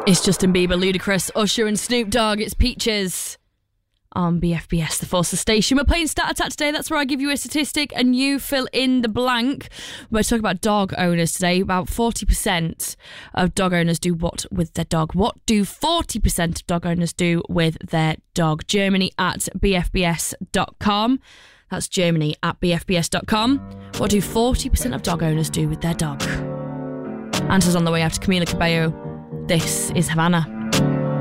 It's Justin Bieber, Ludacris, Usher and Snoop Dogg. It's Peaches on BFBS, the Forster station. We're playing Stat Attack today. That's where I give you a statistic and you fill in the blank. We're talking about dog owners today. About 40% of dog owners do what with their dog? What do 40% of dog owners do with their dog? Germany at bfbs.com. That's Germany at bfbs.com. What do 40% of dog owners do with their dog? Answers on the way after Camila Cabello. This is Havana.